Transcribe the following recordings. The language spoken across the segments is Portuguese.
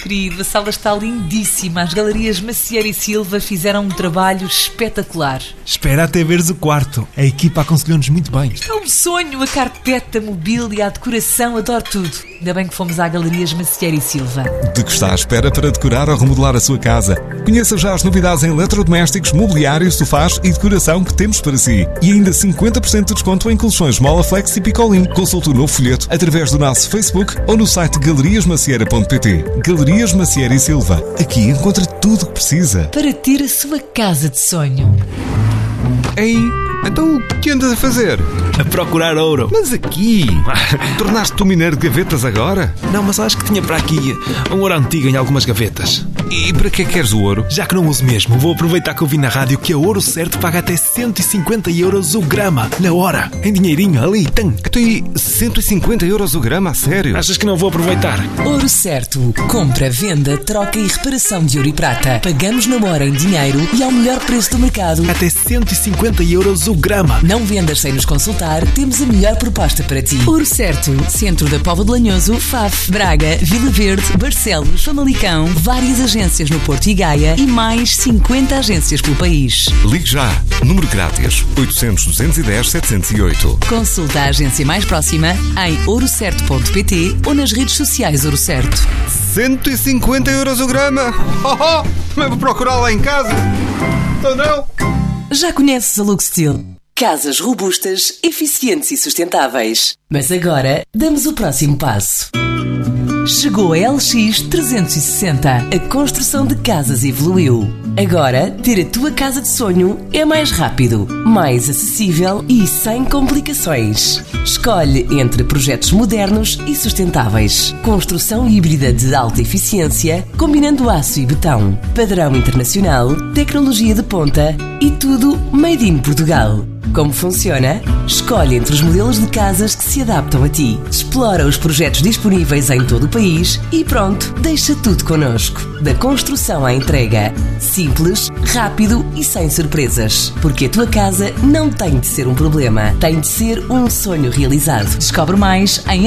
querido, a sala está lindíssima. As Galerias Macieira e Silva fizeram um trabalho espetacular. Espera até veres o quarto. A equipa aconselhou-nos muito bem. É um sonho, a carpeta, a mobília, a decoração, adoro tudo. Ainda bem que fomos à Galerias Macieira e Silva. De que está à espera para decorar ou remodelar a sua casa? Conheça já as novidades em eletrodomésticos, mobiliário, sofás e decoração que temos para si. E ainda 50% de desconto em colchões Molaflex e Picolin. Consulte o novo folheto através do nosso Facebook ou no site galeriasmacieira.pt. Galerias Macieira e Silva. Aqui encontra tudo o que precisa para ter a sua casa de sonho. Ei, então o que andas a fazer? A procurar ouro. Mas aqui? Tornaste-te um mineiro de gavetas agora? Não, mas acho que tinha para aqui um ouro antigo em algumas gavetas. E para que é que queres o ouro? Já que não uso mesmo, vou aproveitar que eu vi na rádio que a Ouro Certo paga até 150 euros o grama, na hora, em dinheirinho, ali, tam. Então e 150 euros o grama, a sério? Achas que não vou aproveitar? Ouro Certo. Compra, venda, troca e reparação de ouro e prata. Pagamos na hora em dinheiro e ao melhor preço do mercado. Até 150 euros o grama. Não vendas sem nos consultar, temos a melhor proposta para ti. Ouro Certo. Centro da Póvoa de Lanhoso, Faf, Braga, Vila Verde, Barcelos, Famalicão, várias agências no Porto e Gaia e mais 50 agências pelo país. Ligue já. Número grátis 800-210-708. Consulta a agência mais próxima em ourocerto.pt ou nas redes sociais Ouro Certo. 150 euros o grama? Mas vou procurar lá em casa. Então não? Já conheces a Luxtil? Casas robustas, eficientes e sustentáveis. Mas agora damos o próximo passo. Chegou a LX 360. A construção de casas evoluiu. Agora, ter a tua casa de sonho é mais rápido, mais acessível e sem complicações. Escolhe entre projetos modernos e sustentáveis. Construção híbrida de alta eficiência, combinando aço e betão. Padrão internacional, tecnologia de ponta e tudo made in Portugal. Como funciona? Escolhe entre os modelos de casas que se adaptam a ti. Explora os projetos disponíveis em todo o país e pronto, deixa tudo connosco. Da construção à entrega. Simples, rápido e sem surpresas. Porque a tua casa não tem de ser um problema, tem de ser um sonho realizado. Descobre mais em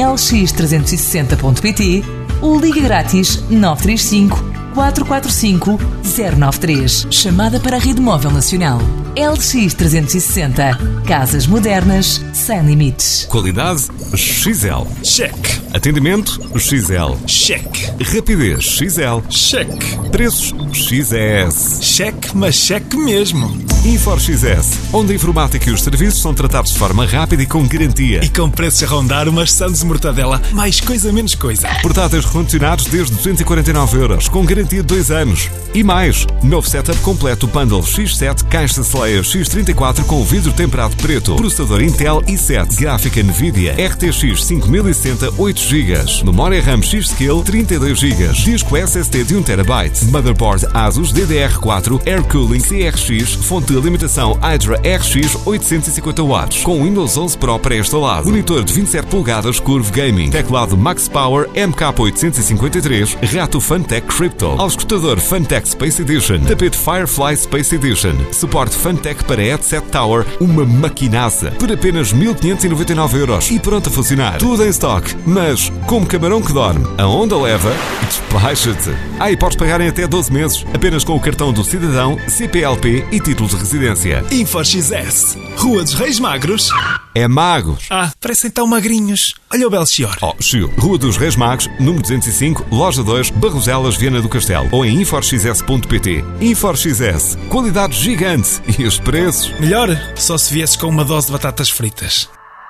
lx360.pt ou liga grátis 935 445 093. Chamada para a Rede Móvel Nacional. LX 360. Casas modernas sem limites. Qualidade XL. Check. Atendimento XL. Check. Rapidez XL. Check. Preços XS. Check, mas check mesmo. InforXS, onde a informática e os serviços são tratados de forma rápida e com garantia. E com preços a rondar umas sandes mortadela, mais coisa menos coisa. Portáteis recondicionados desde 249 euros, com garantia de 2 anos. E mais, novo setup completo Bundle X7, caixa Slayer X34 com vidro temperado preto, processador Intel i7, gráfica Nvidia, RTX 5060 8GB, memória RAM X-Skill 32GB, disco SSD de 1TB, motherboard Asus DDR4, Air Cooling CRX, fonte de alimentação Hydra RX 850W, com Windows 11 Pro pré-instalado, monitor de 27 polegadas Curve Gaming, teclado Max Power MK853, rato Funtech Crypto, auscultador Funtech Space Edition, tapete Firefly Space Edition, suporte Funtech para Headset Tower, uma maquinaça, por apenas 1599 euros e pronto a funcionar. Tudo em stock, mas como camarão que dorme, a onda leva, despacha-te. E podes pagar em até 12 meses, apenas com o cartão do cidadão, CPLP e título de residência. InforXS. Rua dos Reis Magros. É Magos. Parecem tão magrinhos. Olha o Belchior. Chiu. Rua dos Reis Magos, número 205, Loja 2, Barroselas, Viana do Castelo. Ou em InforXS.pt. InforXS. Qualidade gigante. E os preços? Melhor, só se viesses com uma dose de batatas fritas.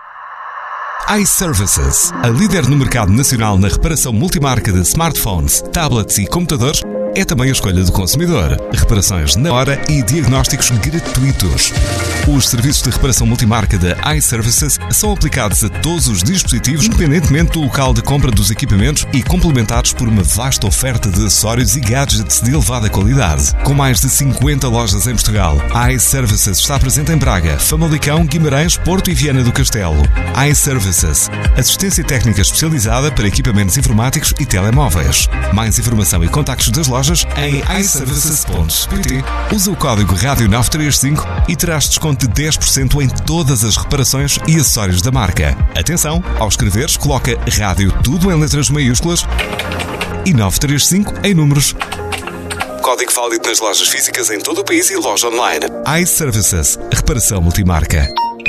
iServices, a líder no mercado nacional na reparação multimarca de smartphones, tablets e computadores, é também a escolha do consumidor. Reparações na hora e diagnósticos gratuitos. Os serviços de reparação multimarca da iServices são aplicados a todos os dispositivos, independentemente do local de compra dos equipamentos e complementados por uma vasta oferta de acessórios e gadgets de elevada qualidade. Com mais de 50 lojas em Portugal, a iServices está presente em Braga, Famalicão, Guimarães, Porto e Viana do Castelo. iServices, assistência técnica especializada para equipamentos informáticos e telemóveis. Mais informação e contactos das lojas em iServices.pt. Usa o código RÁDIO 935 e terás desconto de 10% em todas as reparações e acessórios da marca. Atenção, ao escreveres, coloca rádio tudo em letras maiúsculas e 935 em números. Código válido nas lojas físicas em todo o país e loja online. iServices, reparação multimarca.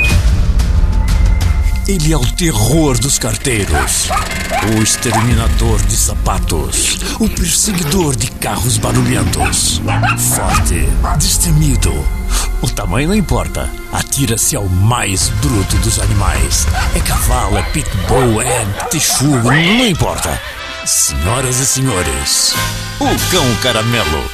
Ele é o terror dos carteiros, o exterminador de sapatos, o perseguidor de carros barulhentos. Forte, destemido. O tamanho não importa. Atira-se ao mais bruto dos animais. É cavalo, é pitbull, é texugo, não importa. Senhoras e senhores, o cão caramelo.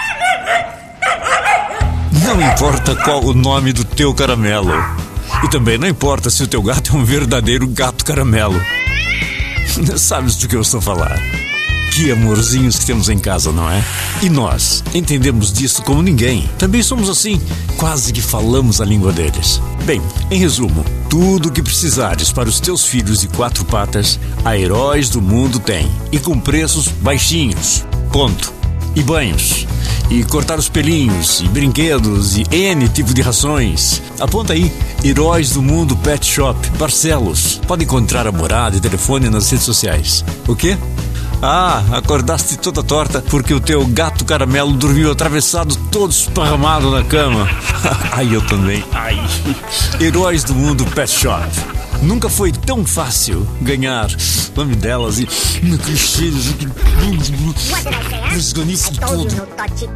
Não importa qual o nome do teu caramelo. E também não importa se o teu gato é um verdadeiro gato caramelo. Sabes do que eu estou a falar? Que amorzinhos que temos em casa, não é? E nós entendemos disso como ninguém. Também somos assim, quase que falamos a língua deles. Bem, em resumo, tudo o que precisares para os teus filhos de 4 patas, a Heróis do Mundo tem. E com preços baixinhos. Ponto. E banhos. E cortar os pelinhos, e brinquedos, e N tipo de rações. Aponta aí, Heróis do Mundo Pet Shop, Barcelos. Pode encontrar a morada e telefone nas redes sociais. O quê? Ah, acordaste toda torta porque o teu gato caramelo dormiu atravessado, todo esparramado na cama. Ai, eu também. Ai. Heróis do Mundo Pet Shop. Nunca foi tão fácil ganhar nome delas e aqueles cheiros esganico tudo.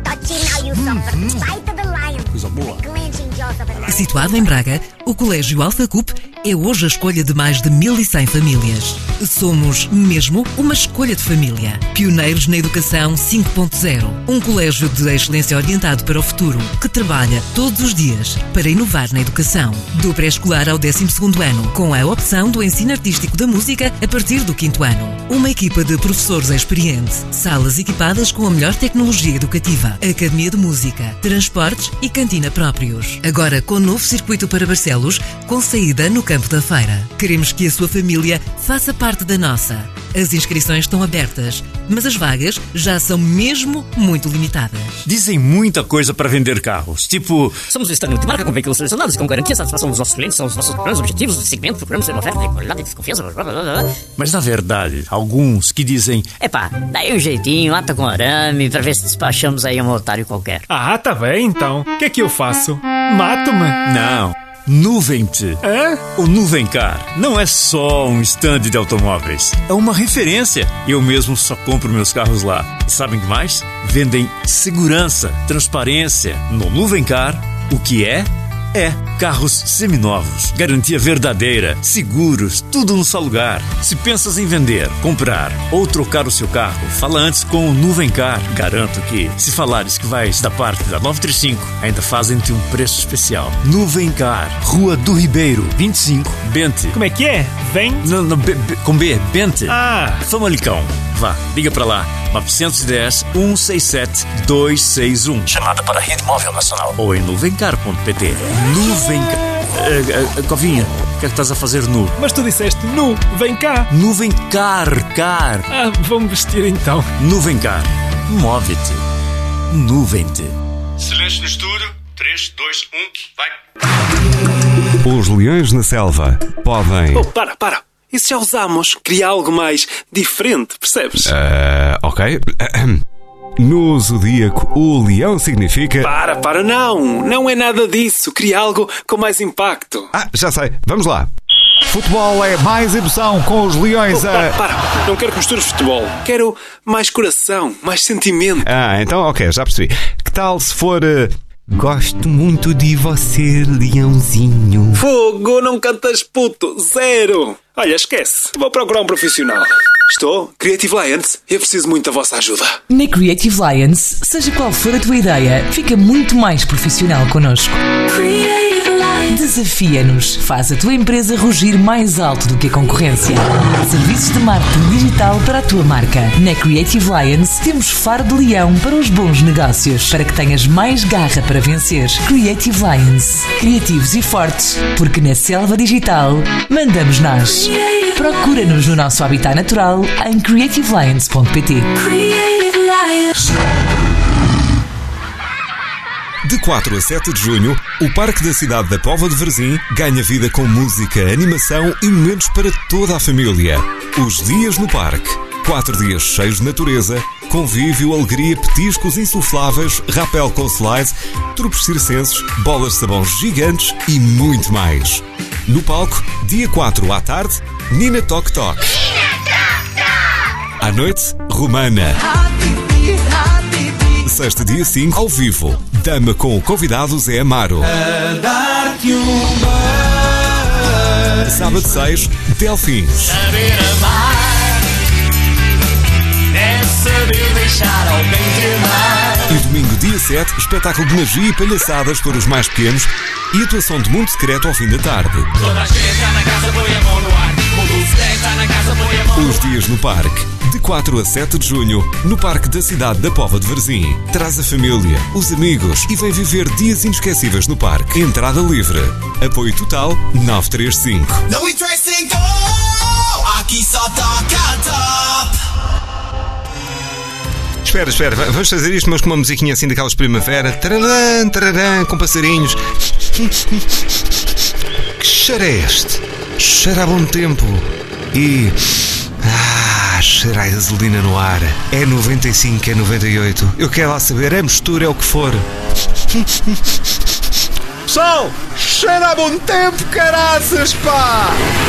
Coisa boa. Situado em Braga, o Colégio Alpha Cup é hoje a escolha de mais de 1.100 famílias. Somos mesmo uma escolha de família. Pioneiros na educação 5.0. Um colégio de excelência orientado para o futuro, que trabalha todos os dias para inovar na educação. Do pré-escolar ao 12º ano, com a opção do ensino artístico da música a partir do 5º ano. Uma equipa de professores experiente, salas equipadas com a melhor tecnologia educativa, academia de música, transportes e cantina próprios. Agora com novo circuito para Barcelos, com saída no Campo da Feira. Queremos que a sua família faça parte da nossa. As inscrições estão abertas, mas as vagas já são mesmo muito limitadas. Dizem muita coisa para vender carros, tipo... Somos o estado de marca com veículos selecionados com garantia e satisfação dos nossos clientes. São os nossos planos, objetivos de segmento, procuramos ter uma oferta de qualidade e desconfiança. Mas na verdade, alguns que dizem... Epá, daí um jeitinho, ata com arame, para ver se despachamos aí um otário qualquer. Ah, tá bem então. O que é que eu faço? Mato-me? Não. Nuvem-te. O Nuvencar não é só um stand de automóveis, é uma referência. Eu mesmo só compro meus carros lá. E sabem o que mais? Vendem segurança, transparência. No Nuvencar, o que é carros seminovos, garantia verdadeira, seguros, tudo num só lugar. Se pensas em vender, comprar ou trocar o seu carro, fala antes com o Nuvencar. Garanto que, se falares que vais da parte da 935, ainda fazem-te um preço especial. Nuvencar, Rua do Ribeiro, 25, Bente. Como é que é? Vem? Não, com B, Bente. Ah. Famalicão. Vá, liga pra lá. 910-167-261. Chamada para a Rede Móvel Nacional. Ou em nuvencar.pt. Nuvencar. Covinha, o que é que estás a fazer nu? Mas tu disseste nu, vem cá. Nuvencar, car. Ah, vou-me vestir então. Nuvencar. Move-te. Nuvem-te. Silêncio no estúdio. 3, 2, 1, vai. Os leões na selva podem... Oh, para. Isso já usamos. Queria algo mais diferente, percebes? Ok. No zodíaco, o leão significa... Para, não é nada disso. Queria algo com mais impacto. Ah, já sei. Vamos lá. Futebol é mais emoção com os leões Para. Não quero que mistures futebol. Quero mais coração, mais sentimento. Ah, então ok, já percebi. Que tal se for... Gosto muito de você, leãozinho. Fogo, não cantas puto. 0. Olha, esquece. Vou procurar um profissional. Estou? Creative Lions. Eu preciso muito da vossa ajuda. Na Creative Lions, seja qual for a tua ideia, fica muito mais profissional connosco. Desafia-nos. Faz a tua empresa rugir mais alto do que a concorrência. Serviços de marketing digital para a tua marca. Na Creative Lions temos faro de leão para os bons negócios, para que tenhas mais garra para vencer. Creative Lions. Criativos e fortes, porque na selva digital mandamos nós. Procura-nos no nosso habitat natural em creativelions.pt. De 4 a 7 de junho, o Parque da Cidade da Póvoa de Varzim ganha vida com música, animação e momentos para toda a família. Os Dias no Parque. 4 dias cheios de natureza, convívio, alegria, petiscos insufláveis, rapel com slide, trupes circenses, bolas de sabão gigantes e muito mais. No palco, dia 4 à tarde, Nina Toc Toc. À noite, Romana. Sexta, dia 5, ao vivo, Dama com o convidado Zé Amaro. Sábado 6, Delfins. Saber amar é saber deixar alguém te amar. E domingo, dia 7, espetáculo de magia e palhaçadas para os mais pequenos e atuação de Mundo Secreto ao fim da tarde. Toda a gente está na casa, põe a mão no ar. Mundo Secreto está na casa, põe a mão no ar. Os dias no parque, de 4 a 7 de junho, no Parque da Cidade da Póvoa de Varzim. Traz a família, os amigos e vem viver dias inesquecíveis no parque. Entrada livre. Apoio total 935. Não interessa em gol, aqui só toca top. Espera, vamos fazer isto, mas com uma musiquinha assim daquelas primavera. Tararã, tararã, com passarinhos. Que cheiro é este? Cheira a bom tempo. E... cheira a gasolina no ar. É 95, é 98. Eu quero lá saber, a mistura é o que for. Pessoal, cheira a bom tempo, caraças, pá!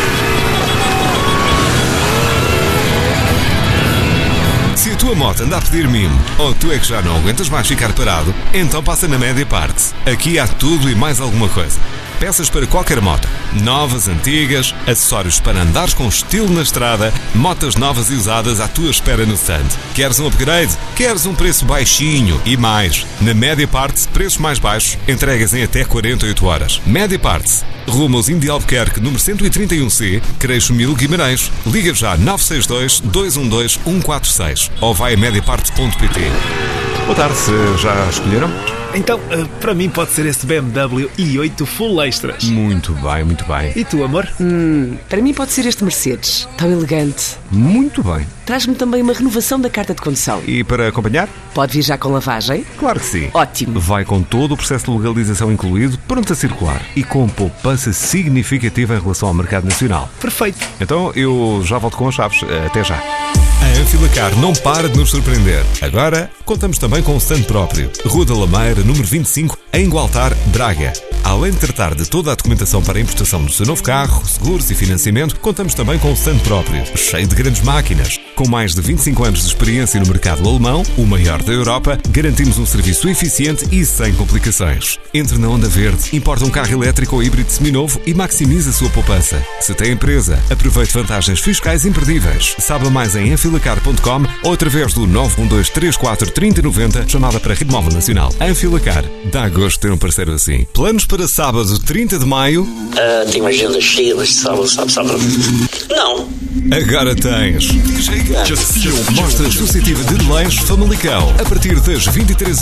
Se a tua moto anda a pedir mimo ou tu é que já não aguentas mais ficar parado, então passa na Média Parts. Aqui há tudo e mais alguma coisa. Peças para qualquer moto, novas, antigas, acessórios para andares com estilo na estrada, motas novas e usadas à tua espera no stand. Queres um upgrade? Queres um preço baixinho e mais? Na Média Parts, preços mais baixos, entregas em até 48 horas. Média Parts, rumo aos Índia Albuquerque, número 131C, Creixo 1000 Guimarães. Liga já 962-212-146 ou vai a mediaparts.pt. Boa tarde, já escolheram? Então, para mim pode ser esse BMW i8 Full Extras. Muito bem, muito bem. E tu, amor? Para mim pode ser este Mercedes, tão elegante. Muito bem. Traz-me também uma renovação da carta de condução. E para acompanhar? Pode vir já com lavagem? Claro que sim. Ótimo. Vai com todo o processo de legalização incluído, pronto a circular e com poupança significativa em relação ao mercado nacional. Perfeito. Então eu já volto com as chaves. Até já. A Anfilacar não para de nos surpreender. Agora, contamos também com um stand próprio. Rua da Lameira, número 25, em Gualtar, Braga. Além de tratar de toda a documentação para a importação do seu novo carro, seguros e financiamento, contamos também com um stand próprio, cheio de grandes máquinas. Com mais de 25 anos de experiência no mercado alemão, o maior da Europa, garantimos um serviço eficiente e sem complicações. Entre na Onda Verde, importa um carro elétrico ou híbrido seminovo e maximize a sua poupança. Se tem empresa, aproveite vantagens fiscais imperdíveis. Saiba mais em anfilacar.com ou através do 912 34 3090, chamada para Rede Móvel Nacional. Anfilacar, dá gosto ter um parceiro assim. Planos para sábado 30 de maio? Tenho uma agenda cheia deste sábado. Não. Agora tens. Mostra Associativa de Delães Famalicão. A partir das 23